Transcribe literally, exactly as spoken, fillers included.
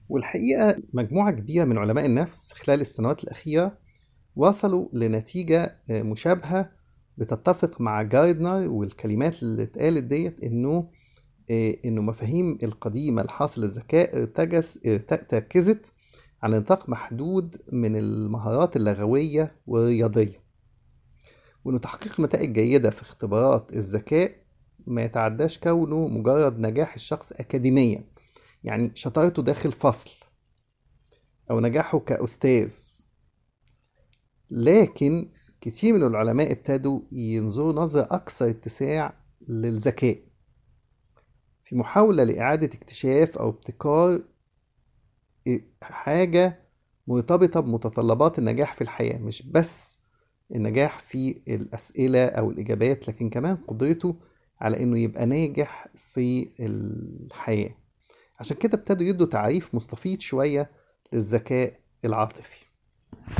والحقيقة مجموعة كبيرة من علماء النفس خلال السنوات الأخيرة وصلوا لنتيجة آه، مشابهة بتتفق مع جاردنر، والكلمات اللي اتقالت ديت إنه آه، إنه مفاهيم القديمة لحاصل الذكاء ارتجس ارت- تركزت على نطاق محدود من المهارات اللغوية والرياضية، وإنه تحقيق نتائج جيدة في اختبارات الذكاء ما يتعداش كونه مجرد نجاح الشخص أكاديميا، يعني شطارته داخل فصل أو نجاحه كأستاذ. لكن كتير من العلماء ابتدوا ينظروا نظرة أكثر اتساع للذكاء في محاولة لإعادة اكتشاف أو ابتكار حاجة مرتبطة بمتطلبات النجاح في الحياة، مش بس النجاح في الأسئلة أو الإجابات، لكن كمان قدرته على إنه يبقى ناجح في الحياة. عشان كده ابتدوا يدوا تعريف مستفيض شوية للذكاء العاطفي.